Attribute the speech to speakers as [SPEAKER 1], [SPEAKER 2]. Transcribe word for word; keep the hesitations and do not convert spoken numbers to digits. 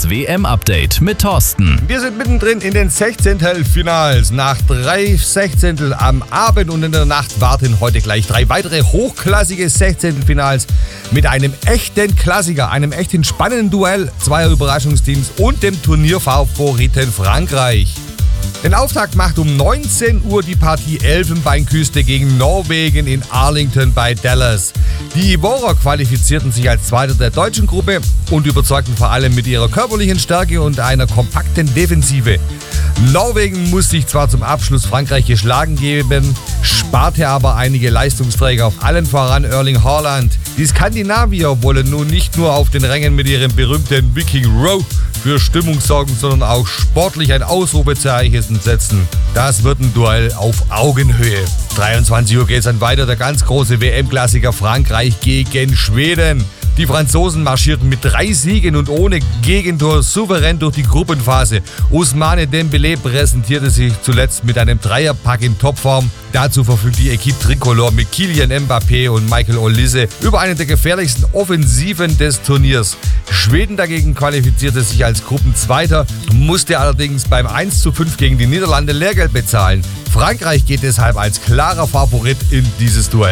[SPEAKER 1] Das W M-Update mit Thorsten.
[SPEAKER 2] Wir sind mittendrin in den Sechzehntelfinals. Nach drei Sechzehntel am Abend und in der Nacht warten heute gleich drei weitere hochklassige Sechzehntelfinals mit einem echten Klassiker, einem echten spannenden Duell zweier Überraschungsteams und dem Turnierfavoriten Frankreich. Den Auftakt macht um neunzehn Uhr die Partie Elfenbeinküste gegen Norwegen in Arlington bei Dallas. Die Ivorer qualifizierten sich als Zweiter der deutschen Gruppe und überzeugten vor allem mit ihrer körperlichen Stärke und einer kompakten Defensive. Norwegen muss sich zwar zum Abschluss Frankreich geschlagen geben, sparte aber einige Leistungsträger, auf allen voran Erling Haaland. Die Skandinavier wollen nun nicht nur auf den Rängen mit ihrem berühmten Viking Row für Stimmung sorgen, sondern auch sportlich ein Ausrufezeichen setzen. Das wird ein Duell auf Augenhöhe. dreiundzwanzig Uhr geht es dann weiter, der ganz große W M-Klassiker Frankreich gegen Schweden. Die Franzosen marschierten mit drei Siegen und ohne Gegentor souverän durch die Gruppenphase. Ousmane Dembélé präsentierte sich zuletzt mit einem Dreierpack in Topform. Dazu verfügt die Equipe Tricolore mit Kylian Mbappé und Michael Olise über eine der gefährlichsten Offensiven des Turniers. Schweden dagegen qualifizierte sich als Gruppenzweiter, musste allerdings beim eins zu fünf gegen die Niederlande Lehrgeld bezahlen. Frankreich geht deshalb als klarer Favorit in dieses Duell.